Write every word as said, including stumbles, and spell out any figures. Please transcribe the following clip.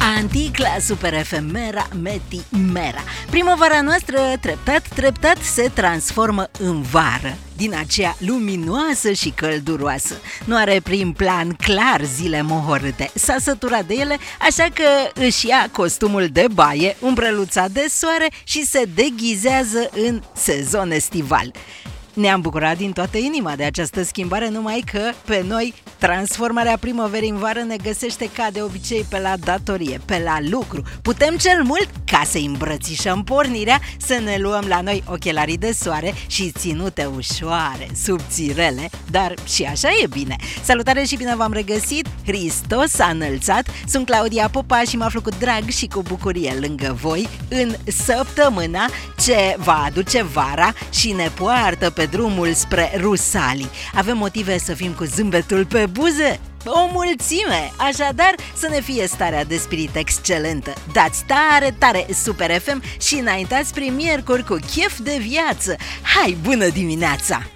Anticla super efemera metimera. Primăvara noastră treptat, treptat se transformă în vară, din aceea luminoasă și călduroasă. Nu are prin plan clar zile mohorâte, s-a săturat de ele, așa că își ia costumul de baie, umbrăluța de soare și se deghizează în sezon estival. Ne-am bucurat din toată inima de această schimbare, numai că pe noi transformarea primăverii în vară ne găsește ca de obicei pe la datorie, pe la lucru. Putem cel mult, ca să îmbrățișăm pornirea, să ne luăm la noi ochelarii de soare și ținute ușoare, subțirele, dar și așa e bine. Salutare și bine v-am regăsit, Hristos a înălțat, sunt Claudia Popa și mă aflu cu drag și cu bucurie lângă voi în săptămâna ce va aduce vara și ne poartă pe drumul spre Rusalii. Avem motive să fim cu zâmbetul pe buze? O mulțime! Așadar, să ne fie starea de spirit excelentă. Dați tare, tare Super F M și înaintați prin miercuri cu chef de viață. Hai, bună dimineața!